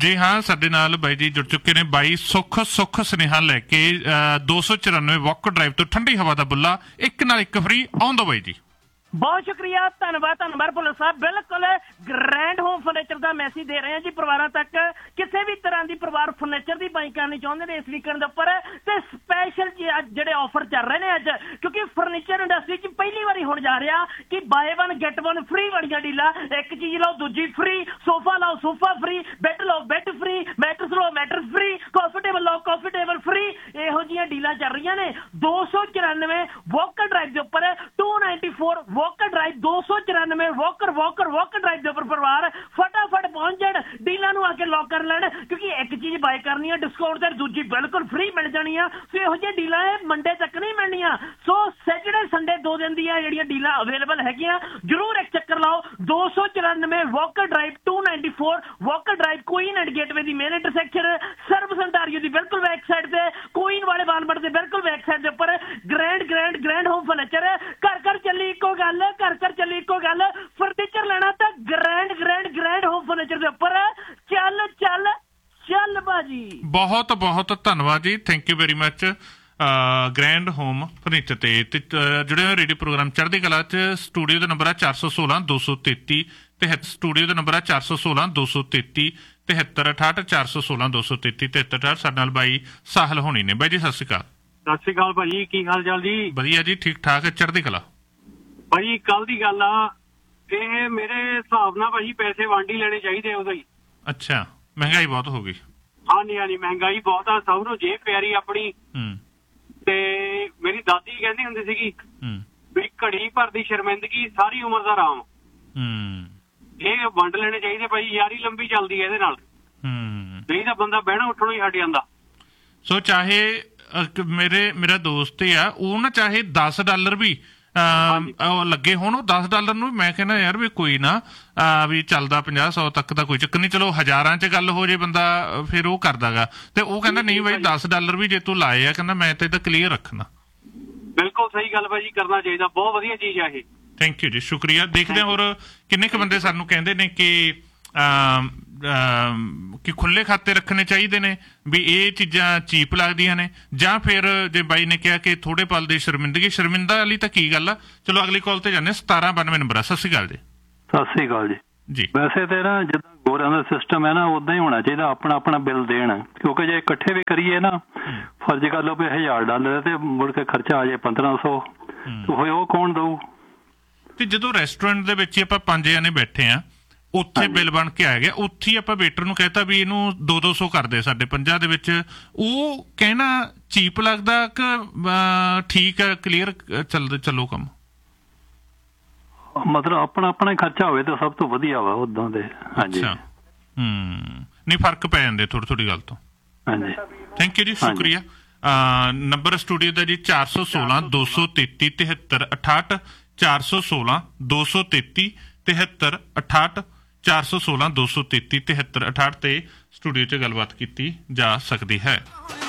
ਜੀ ਹਾਂ, ਸਾਡੇ ਨਾਲ ਬਾਈ ਜੀ ਜੁੜ ਚੁੱਕੇ ਨੇ। ਬਾਈ ਸੁੱਖ ਸੁਨੇਹਾ ਲੈ ਕੇ 294 ਵਾਕ ਡਰਾਈਵ ਤੋਂ ਠੰਡੀ ਹਵਾ ਦਾ ਬੁੱਲਾ, ਇੱਕ ਨਾਲ ਇੱਕ ਫਰੀ ਆਉਂਦਾ ਬਾਈ ਜੀ। ਬਹੁਤ ਸ਼ੁਕਰੀਆ, ਧੰਨਵਾਦ ਭੁੱਲਰ ਸਾਹਿਬ। ਬਿਲਕੁਲ ਗ੍ਰੈਂਡ ਹੋਮ ਫਰਨੀਚਰ ਦਾ ਮੈਸੇਜ ਦੇ ਰਹੇ ਹਾਂ ਜੀ ਪਰਿਵਾਰਾਂ ਤੱਕ। ਕਿਸੇ ਵੀ ਤਰ੍ਹਾਂ ਦੀ ਪਰਿਵਾਰ ਫਰਨੀਚਰ ਦੀ ਬਾਈ ਕਰਨੀ ਚਾਹੁੰਦੇ ਨੇ ਇਸ ਵੀਕਐਂਡ ਦੇ ਉੱਪਰ, ਤੇ ਸਪੈਸ਼ਲ ਜੀ ਅੱਜ ਜਿਹੜੇ ਆਫਰ ਚੱਲ ਰਹੇ ਨੇ ਅੱਜ, ਕਿਉਂਕਿ ਫਰਨੀਚਰ ਇੰਡਸਟਰੀ 'ਚ ਪਹਿਲੀ ਵਾਰੀ ਹੋਣ ਜਾ ਰਿਹਾ ਕਿ ਬਾਏ 1 ਗੈਟ 1 ਫ੍ਰੀ ਵਾਲੀਆਂ ਡੀਲਾਂ। ਇੱਕ ਚੀਜ਼ ਲਓ ਦੂਜੀ ਫ੍ਰੀ, ਸੋਫਾ ਲਓ ਸੋਫਾ ਫ੍ਰੀ, ਬੈੱਡ ਲਓ ਬੈੱਡ ਫ੍ਰੀ, ਮੈਟਰਸ ਲਓ ਮੈਟਰਸ ਫ੍ਰੀ, ਕਾਫੀ ਟੇਬਲ ਲਓ ਕਾਫੀ ਟੇਬਲ ਫ੍ਰੀ। ਇਹੋ ਜਿਹੀਆਂ ਡੀਲਾਂ ਚੱਲ ਰਹੀਆਂ ਨੇ 294 ਵਾਕਰ ਡਰਾਈਵ ਦੇ ਉੱਪਰ, 294 ਵਾਕਰ ਡਰਾਈਵ 294 ਵਾਕਰ ਡਰਾਈਵ ਦੇ ਉੱਪਰ। ਪਰਿਵਾਰ ਫਟਾਫਟ ਪਹੁੰਚ ਜਾਣ, ਡੀਲਾਂ ਨੂੰ ਆ ਕੇ ਲੌਕ ਕਰ ਲੈਣ, ਕਿਉਂਕਿ ਇੱਕ ਚੀਜ਼ ਬਾਏ ਕਰਨੀ ਆ ਡਿਸਕਾਊਂਟ ਤੇ ਦੂਜੀ ਬਿਲਕੁਲ ਫ੍ਰੀ ਮਿਲ ਜਾਣੀ ਆ। ਸੋ ਇਹੋ ਜਿਹੀਆਂ ਡੀਲਾਂ ਇਹ ਮੰਡੇ ਤੱਕ ਨਹੀਂ ਮਿਲਣੀਆਂ। ਸੋ ਸੈਟਰਡੇ ਸੰਡੇ 2 ਦਿਨ ਦੀਆਂ ਜਿਹੜੀਆਂ ਡੀਲਾਂ ਅਵੇਲੇਬਲ ਹੈਗੀਆਂ, ਜ਼ਰੂਰ ਇੱਕ ਚੱਕਰ ਲਾਓ। 294 Walker drive, 294 Walker drive, Queen and gateway the main intersection, ਸਰਵ ਸੰਟਾਰੀਓ ਦੀ ਬਿਲਕੁਲ ਬੈਕ ਸਾਈਡ ਤੇ, ਕੁਈਨ ਵਾਲੇ ਵਾਲਮਾਰਟ ਦੇ ਬਿਲਕੁਲ ਬੈਕ ਸਾਈਡ ਦੇ ਉੱਪਰ ਗ੍ਰੈਂਡ ਹੋਮ ਫਰਨੀਚਰ। ਘਰ ਚੱਲੀ ਇੱਕੋ ਗੱਲ, ਘਰ ਚੱਲੀ ਇੱਕੋ ਗੱਲ, ਫਰਨੀਚਰ ਲੈਣਾ ਤਾਂ ਗ੍ਰੈਂਡ ਹੋਮ ਫਰਨੀਚਰ ਦੇ ਉੱਪਰ। ਚੱਲ ਬਾਜੀ। ਬਹੁਤ ਬਹੁਤ ਧੰਨਵਾਦ ਜੀ, thank you very much. Grand home furniture ਤੇ ਜੁੜੇ ਹੋਏ ਰੇਡੀਓ ਪ੍ਰੋਗਰਾਮ ਚੜ੍ਹਦੀ ਕਲਾ 'ਚ। ਸਟੂਡੀਓ ਦਾ ਨੰਬਰ ਆ 416 233 73, ਸਟੂਡੀਓ ਦਾ ਨੰਬਰ ਆ 416 233 73 68, 416 233 73 68। ਸਾਡੇ ਨਾਲ ਬਾਈ ਸਾਹਿਲ ਹੋਣੀ ਨੇ। ਬਾਈ ਜੀ ਸਤਿ ਸ਼੍ਰੀ ਅਕਾਲ। ਸਤਿ ਸ਼੍ਰੀ ਅਕਾਲ ਭਾਜੀ, ਕੀ ਹਾਲ ਚਾਲ ਜੀ? ਵਧੀਆ ਜੀ, ਠੀਕ ਠਾਕ, ਚੜ੍ਹਦੀ ਕਲਾ। ਭਾਜੀ ਕੱਲ ਦੀ ਗੱਲ ਆ, ਇਹ ਮੇਰੇ ਹਿਸਾਬ ਨਾਲ ਭਾਜੀ ਪੈਸੇ ਵੰਡ ਹੀ ਲੈਣੇ ਚਾਹੀਦੇ ਉਦੋਂ ਹੀ। ਅੱਛਾ, ਮਹਿੰਗਾਈ ਬਹੁਤ ਹੋ ਗਈ। ਹਾਂਜੀ ਮਹਿੰਗਾਈ ਬਹੁਤ ਆ, ਸਭ ਨੂੰ ਜੇਬ ਪਿਆਰੀ ਆਪਣੀ। ਤੇ ਮੇਰੀ ਦਾਦੀ ਕਹਿੰਦੀ ਹੁੰਦੀ ਸੀਗੀ ਵੀ ਘੜੀ ਭਰ ਦੀ ਸ਼ਰਮਿੰਦਗੀ ਸਾਰੀ ਉਮਰ ਦਾ ਆਰਾਮ। ਇਹ ਵੰਡ ਲੈਣੇ ਚਾਹੀਦੇ ਭਾਈ, ਯਾਰੀ ਲੰਬੀ ਚੱਲਦੀ ਹੈ ਇਹਦੇ ਨਾਲ। ਨਹੀਂ ਤਾਂ ਬੰਦਾ ਬਹਿਣਾ ਉੱਠਣੋਂ ਹੀ ਹਟ ਜਾਂਦਾ। ਸੋ ਚਾਹੇ ਮੇਰਾ ਦੋਸਤ ਹੀ ਆ, ਉਹ ਨਾ ਚਾਹੇ $10 ਵੀ ਲੱਗੇ ਹੋਣ, ਉਹ $10 ਨੂੰ ਮੈਂ ਕਹਿੰਦਾ ਯਾਰ ਵੀ ਕੋਈ ਨਾ, ਵੀ ਚੱਲਦਾ 50-100 ਤੱਕ ਦਾ ਕੋਈ ਚੱਕਰ ਨਹੀਂ, ਚਲੋ ਹਜ਼ਾਰਾਂ 'ਚ ਗੱਲ ਹੋ ਜੇ ਬੰਦਾ ਫਿਰ ਉਹ ਕਰਦਾਗਾ। ਤੇ ਉਹ ਕਹਿੰਦਾ ਨਹੀਂ ਬਾਈ $10 ਵੀ ਜੇ ਤੂੰ ਲਾਏ ਆ, ਕਹਿੰਦਾ ਮੈਂ ਤਾਂ ਇਹਦਾ ਕਲੀਅਰ ਰੱਖਣਾ। ਬਿਲਕੁਲ ਸਹੀ ਗੱਲ ਭਾਜੀ, ਕਰਨਾ ਚਾਹੀਦਾ, ਬਹੁਤ ਵਧੀਆ ਚੀਜ਼ ਆ ਇਹ। ਥੈਂਕ ਯੂ ਜੀ, ਸ਼ੁਕਰੀਆ। ਦੇਖਦੇ ਹਾਂ ਹੋਰ ਕਿੰਨੇ ਕੁ ਬੰਦੇ ਸਾਨੂੰ ਕਹਿੰਦੇ ਨੇ ਕਿ ਖੁੱਲੇ ਖਾਤੇ ਰੱਖਣੇ ਚਾਹੀਦੇ ਨੇ, ਵੀ ਇਹ ਚੀਜ਼ਾਂ ਚੀਪ ਲੱਗਦੀਆਂ ਨੇ, ਜਾਂ ਫਿਰ ਜੇ ਬਾਈ ਨੇ ਕਿਹਾ ਕਿ ਥੋੜੇ ਪਲ ਦੀ ਸ਼ਰਮਿੰਦਾ ਵਾਲੀ ਤਾਂ ਕੀ ਗੱਲ ਆ। ਚਲੋ ਅਗਲੀ ਕਾਲ ਤੇ ਜਾਂਦੇ। 1792 ਨੰਬਰ ਆ। ਸਤਿ ਸ਼੍ਰੀ ਅਕਾਲ ਜੀ। ਸਤਿ ਸ਼੍ਰੀ ਅਕਾਲ ਜੀ। ਵੈਸੇ ਤੇ ਨਾ ਜਿੱਦਾਂ ਗੋਰਿਆਂ ਦਾ ਸਿਸਟਮ ਹੈ ਨਾ, ਉਦਾਂ ਹੀ ਹੋਣਾ ਚਾਹੀਦਾ, ਆਪਣਾ ਬਿੱਲ ਦੇਣ। ਕਿਉਂਕਿ ਜੇ ਇਕੱਠੇ ਵੀ ਕਰੀਏ ਨਾ, ਫਰਜ਼ ਕਰ ਲਓ ਵੀ $1000 ਤੇ ਮੁੜ ਕੇ ਖਰਚਾ ਆ ਜਾਏ 1500, ਹੋਏ ਉਹ ਕੌਣ ਦਊ? ਤੇ ਜਦੋਂ ਰੈਸਟੋਰੈਂਟ ਦੇ ਵਿੱਚ ਆਪਾਂ 5 ਜਣੇ ਬੈਠੇ ਆ, ਉੱਥੇ ਬਿੱਲ ਬਣ ਕੇ ਆ ਗਿਆ, ਉੱਥੇ ਹੀ ਆਪਾਂ ਵੇਟਰ ਨੂੰ ਕਹਿਤਾ ਵੀ ਇਹਨੂੰ 200 ਕਰਦੇ ਸਾਡੇ 50 ਦੇ ਵਿੱਚ, ਉਹ ਕਹਿਣਾ ਚੀਪ ਲੱਗਦਾ ਕਿ ਠੀਕ ਹੈ ਕਲੀਅਰ ਚੱਲੋ ਕੰਮ? ਮਤਲਬ ਆਪਣਾ ਹੀ ਖਰਚਾ ਹੋਵੇ ਤਾਂ ਸਭ ਤੋਂ ਵਧੀਆ ਵਾ ਉਦਾਂ ਦੇ। ਹਾਂਜੀ ਨਹੀਂ, ਫਰਕ ਪੈ ਜਾਂਦੇ ਥੋੜੀ ਗੱਲ ਤੋਂ। ਹਾਂਜੀ, ਥੈਂਕ ਯੂ ਜੀ, ਸ਼ੁਕਰੀਆ। ਨੰਬਰ ਸਟੂਡੀਓ ਦਾ ਜੀ 416 233 73 68, 416 233 73 68, 416 233 73 68 ਤੇ ਸਟੂਡੀਓ 'ਚ ਗੱਲਬਾਤ ਕੀਤੀ ਜਾ ਸਕਦੀ ਹੈ।